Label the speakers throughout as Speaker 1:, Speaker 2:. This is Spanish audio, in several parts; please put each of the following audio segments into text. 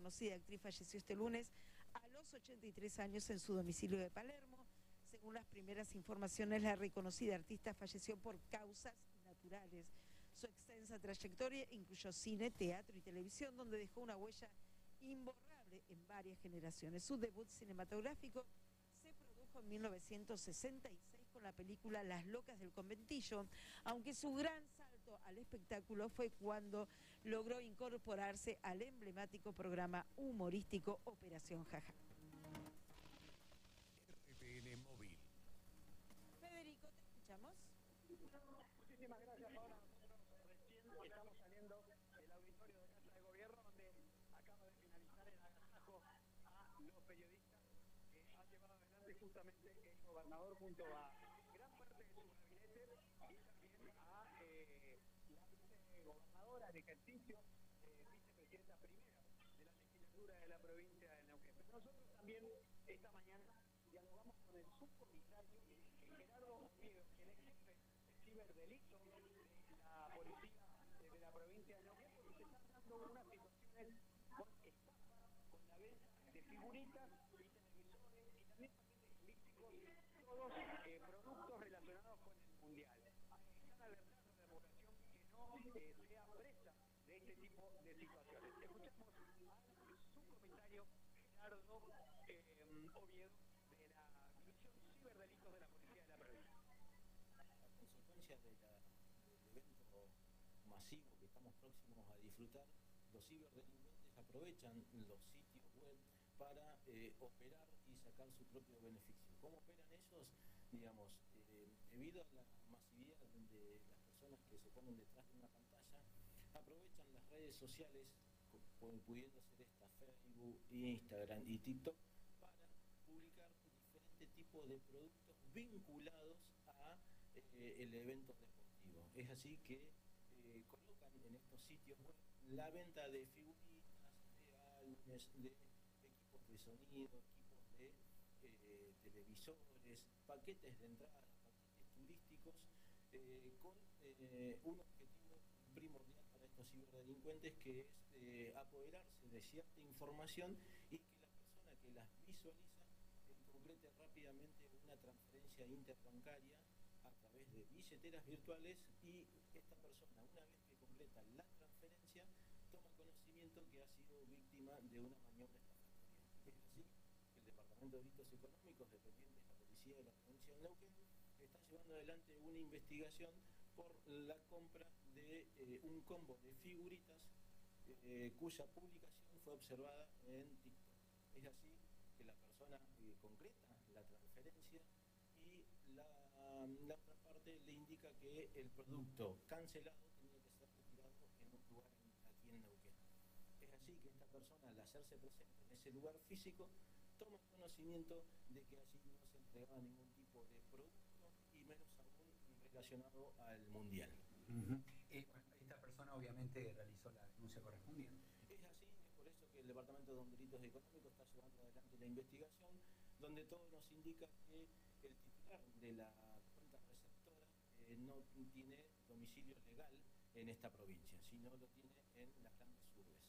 Speaker 1: reconocida actriz falleció este lunes a los 83 años en su domicilio de Palermo. Según las primeras informaciones, la reconocida artista falleció por causas naturales. Su extensa trayectoria incluyó cine, teatro y televisión, donde dejó una huella imborrable en varias generaciones. Su debut cinematográfico se produjo en 1966 con la película Las locas del conventillo, aunque su gran salto al espectáculo fue cuando logró incorporarse al emblemático programa humorístico Operación Jaja.
Speaker 2: RTN Móvil.
Speaker 1: Federico, ¿te escuchamos?
Speaker 3: Muchísimas gracias, Paola. Nosotros recién estamos saliendo del auditorio de Casa de Gobierno, donde acaba de finalizar el agasajo a los periodistas que ha llevado adelante justamente el gobernador junto a gran parte de su gabinete y también a la vicegobernadora en ejercicio, vicepresidenta primera de la legislatura de la provincia de Neuquén. Pero nosotros también esta mañana dialogamos con el subcomisario Gerardo Oviedo, quien es jefe de ciberdelitos de la policía de la provincia de Neuquén, porque se están dando unas situaciones con estafa, con la venta de figuritas y televisores y también paquetes turísticos, todos productos relacionados con el mundial. Están alertando a la población que no sea presa de este tipo de situaciones. Escuchamos al subcomisario Gerardo Oviedo de la División Ciberdelitos de la Policía de la Provincia.
Speaker 4: A consecuencia del evento masivo que estamos próximos a disfrutar, los ciberdelincuentes aprovechan los sitios web para operar y sacar su propio beneficio. ¿Cómo operan ellos? Digamos, debido a la masividad de las personas que se ponen detrás de una pantalla, aprovechan las redes sociales, pudiendo ser esta Facebook, Instagram y TikTok, para publicar diferentes tipos de productos vinculados a el evento deportivo. Es así que colocan en estos sitios web la venta de figuritas, de álbumes, de equipos de sonido, equipos de televisores, paquetes de entrada, paquetes turísticos, con un objetivo primordial para estos ciberdelincuentes, que es apoderarse de cierta información y que la persona que las visualiza concrete rápidamente una transferencia interbancaria a través de billeteras virtuales, y esta persona, una vez que completa la transferencia, toma conocimiento que ha sido víctima de una maniobra estafatoria. Es así que el Departamento de Delitos Económicos, dependiente de la Policía de la Provincia de Neuquén, está llevando adelante una investigación por la compra de un combo de figuritas cuya publicación fue observada en TikTok. Es así que la persona concreta la transferencia y la otra parte le indica que el producto cancelado tenía que ser retirado en un lugar aquí en Neuquén. Es así que esta persona, al hacerse presente en ese lugar físico, toma conocimiento de que allí no se entregaba ningún tipo de producto, y menos aún relacionado al mundial.
Speaker 5: Bueno, esta persona obviamente realizó la denuncia correspondiente.
Speaker 4: Es así, es por eso que el Departamento de Delitos Económicos está llevando adelante la investigación, donde todo nos indica que el titular de la cuenta receptora no tiene domicilio legal en esta provincia, sino lo tiene en las grandes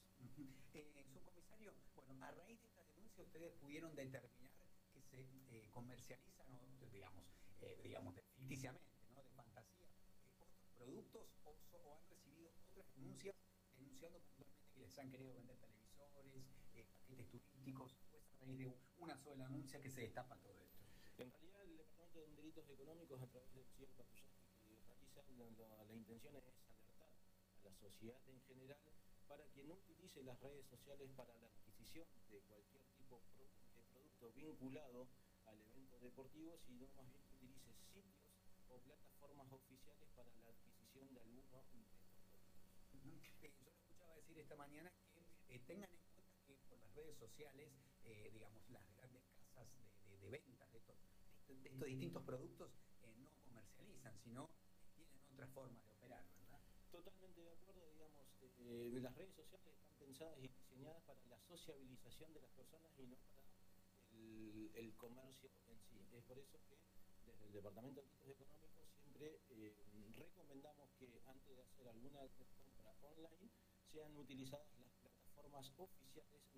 Speaker 4: urbes.
Speaker 5: Subcomisario, bueno, a raíz de esta denuncia ustedes pudieron determinar que se comercializan, digamos ficticiamente, ¿no?, de fantasía, otros productos, o han recibido otras denuncias denunciando puntualmente que les han querido vender televisores, paquetes turísticos, o es a raíz de una sola denuncia que se destapa todo esto.
Speaker 4: En realidad, el Departamento de Delitos Económicos, a través del ciberpatrullaje que realiza, la intención es alertar a la sociedad en general para que no utilice las redes sociales para la adquisición de cualquier tipo de producto vinculado al evento deportivo, sino más bien que utilice sitios o plataformas oficiales para la adquisición de alguno de estos productos.
Speaker 5: Yo lo escuchaba decir esta mañana que tengan en cuenta que por las redes sociales, las grandes casas de ventas de estos distintos productos no comercializan, sino tienen otras formas de operar, ¿verdad?
Speaker 4: Totalmente de acuerdo, digamos, las redes sociales están pensadas y diseñadas para la sociabilización de las personas y no para el comercio en sí. Es por eso que desde el Departamento de Delitos Económicos siempre recomendamos que antes de hacer alguna compra online sean utilizadas las plataformas oficiales